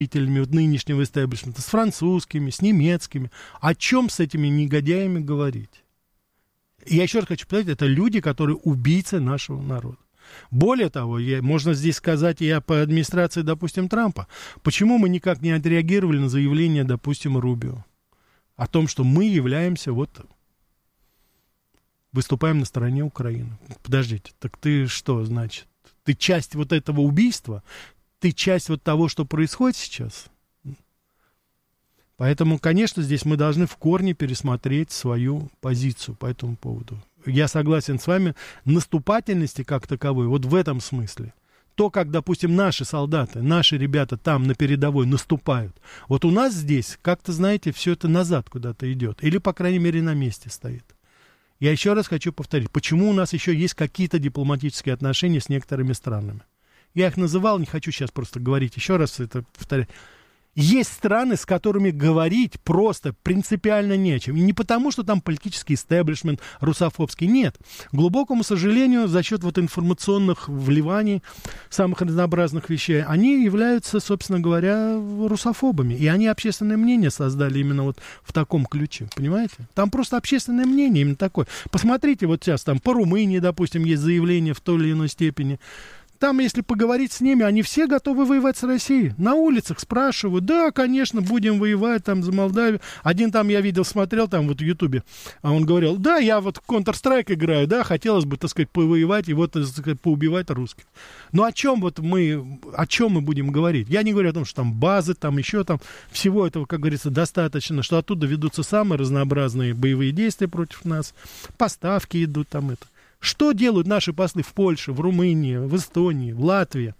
вот нынешнего истеблишмента, с французскими, с немецкими. О чем с этими негодяями говорить? Я еще раз хочу повторить, это люди, которые убийцы нашего народа. Более того, можно здесь сказать и по администрации, допустим, Трампа. Почему мы никак не отреагировали на заявление, допустим, Рубио? О том, что мы являемся, выступаем на стороне Украины. Подождите, так ты что, значит? Ты часть вот этого убийства? Ты часть вот того, что происходит сейчас? Поэтому, конечно, здесь мы должны в корне пересмотреть свою позицию по этому поводу. Я согласен с вами, наступательности как таковой, вот в этом смысле. То, как, допустим, наши солдаты, наши ребята там на передовой наступают. Вот у нас здесь, как-то, знаете, все это назад куда-то идет. Или, по крайней мере, на месте стоит. Я еще раз хочу повторить, почему у нас еще есть какие-то дипломатические отношения с некоторыми странами. Я их называл, не хочу сейчас просто говорить еще раз это повторять. Есть страны, с которыми говорить просто принципиально нечем. И не потому, что там политический истеблишмент русофобский. Нет. К глубокому сожалению, за счет информационных вливаний, самых разнообразных вещей, они являются, собственно говоря, русофобами. И они общественное мнение создали именно в таком ключе. Понимаете? Там просто общественное мнение именно такое. Посмотрите, сейчас там по Румынии, допустим, есть заявление в той или иной степени. Там, если поговорить с ними, они все готовы воевать с Россией. На улицах спрашивают, да, конечно, будем воевать там за Молдавию. Один там, я видел, смотрел там в Ютубе, а он говорил, да, я в Counter-Strike играю, да, хотелось бы, так сказать, повоевать и так сказать, поубивать русских. Но о чем мы будем говорить? Я не говорю о том, что там базы, там еще там, всего этого, как говорится, достаточно, что оттуда ведутся самые разнообразные боевые действия против нас, поставки идут там это. Что делают наши послы в Польше, в Румынии, в Эстонии, в Латвии?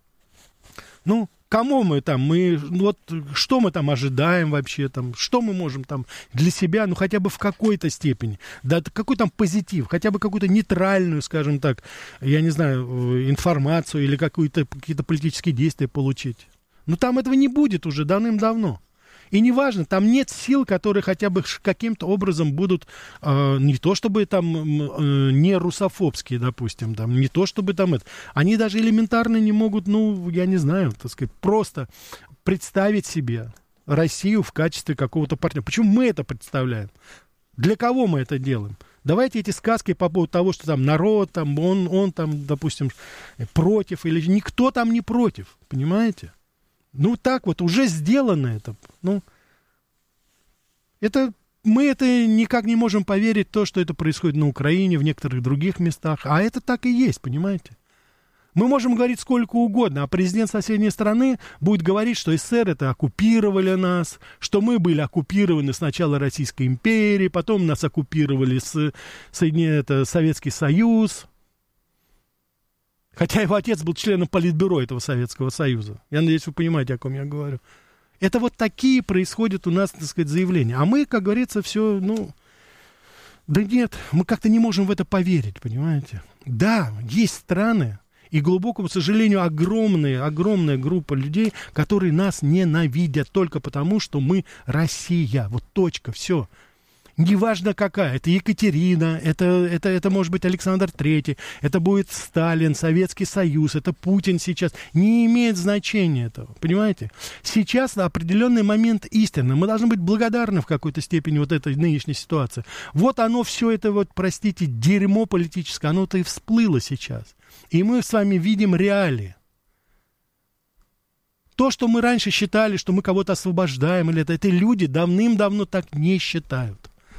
Кому мы там, что мы там ожидаем вообще, там, что мы можем там для себя, хотя бы в какой-то степени, да, какой там позитив, хотя бы какую-то нейтральную, скажем так, я не знаю, информацию или какие-то политические действия получить. Там этого не будет уже давным-давно. И неважно, там нет сил, которые хотя бы каким-то образом будут, не то чтобы там не русофобские, допустим, там, не то чтобы там это. Они даже элементарно не могут, я не знаю, так сказать, просто представить себе Россию в качестве какого-то партнера. Почему мы это представляем? Для кого мы это делаем? Давайте эти сказки по поводу того, что там народ, там, он там, допустим, против, или никто там не против, понимаете? Так уже сделано это. Мы это никак не можем поверить, то, что это происходит на Украине, в некоторых других местах. А это так и есть, понимаете? Мы можем говорить сколько угодно, а президент соседней страны будет говорить, что СССР это оккупировали нас, что мы были оккупированы сначала Российской империей, потом нас оккупировали Советский Союз. Хотя его отец был членом политбюро этого Советского Союза. Я надеюсь, вы понимаете, о ком я говорю. Это такие происходят у нас, так сказать, заявления. А мы, как говорится, все, да нет, мы как-то не можем в это поверить, понимаете? Да, есть страны, и, к глубокому сожалению, огромная группа людей, которые нас ненавидят только потому, что мы Россия. Точка, все. Неважно какая, это Екатерина, это может быть Александр III, это будет Сталин, Советский Союз, это Путин сейчас. Не имеет значения этого, понимаете? Сейчас определенный момент истины. Мы должны быть благодарны в какой-то степени этой нынешней ситуации. Оно все это, простите, дерьмо политическое, оно-то и всплыло сейчас. И мы с вами видим реалии. То, что мы раньше считали, что мы кого-то освобождаем, или это люди давным-давно так не считают.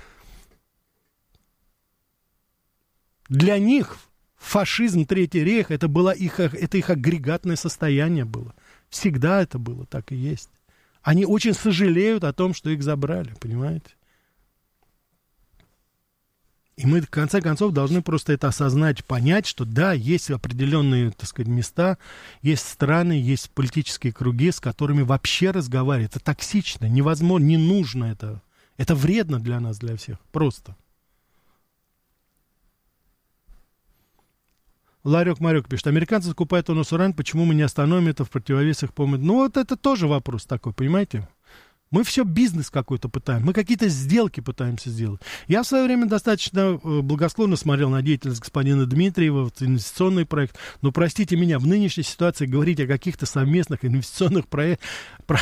Для них фашизм, Третий рейх, это их агрегатное состояние было. Всегда это было, так и есть. Они очень сожалеют о том, что их забрали, понимаете? И мы, в конце концов, должны просто это осознать, понять, что да, есть определенные, так сказать, места, есть страны, есть политические круги, с которыми вообще разговаривать. Это токсично, невозможно, не нужно это. Это вредно для нас, для всех, просто. Ларек-Марек пишет, американцы закупают у нас уран, почему мы не остановим это в противовес их помощи? Это тоже вопрос такой, понимаете? Мы все бизнес какой-то пытаемся, мы какие-то сделки пытаемся сделать. Я в свое время достаточно благосклонно смотрел на деятельность господина Дмитриева, вот, инвестиционный проект. Но, простите меня, в нынешней ситуации говорить о каких-то совместных инвестиционных проектах